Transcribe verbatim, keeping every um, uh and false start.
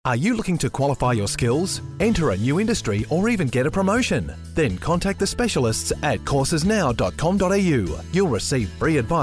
Are you looking to qualify your skills, enter a new industry, or even get a promotion? Then contact the specialists at courses now dot com dot a u. You'll receive free advice